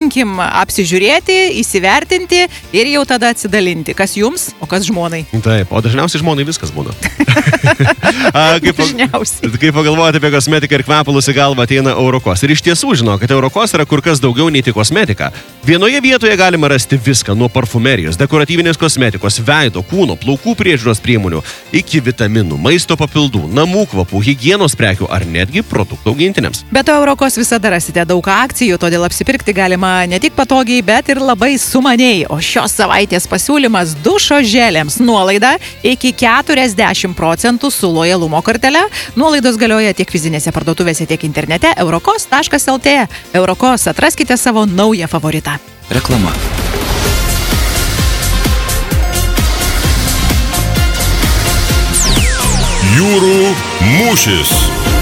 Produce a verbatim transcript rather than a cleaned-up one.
pamėginkim apsižiūrėti, įsivertinti ir jau tada atsidalinti. Kas jums, o kas žmonai. Taip, o dažniausiai žmonai viskas būna. A, kaip, dažniausiai. Kaip pagalvojate apie kosmetiką ir kvepalus, į galvą ateina Eurokos. Ir iš tiesų žinau, kad Eurokos yra kur kas daugiau nei tik kosmetika. Vienoje vietoje galima rasti viską, nuo parfumerijos, dekoratyvinės kosmetikos, veido, kūno, plaukų priežiūros priemonių, iki vitaminų, maisto papildų, namų kvapų, higienos prekių ar netgi produktų augintiniams. Be to, Eurokos visada rasite daug akcijų, todėl apsipirkti galima ne tik patogiai, bet ir labai sumaniai. O šios savaitės pasiūlymas dušo želėms nuolaida iki keturiasdešimt procentų su lojalumo kortele. Nuolaidos galioja tiek fizinėse parduotuvėse, tiek internete eurokos taškas lt. Eurokos, atraskite savo naują favoritą. Reklama. Jūrų mūšis.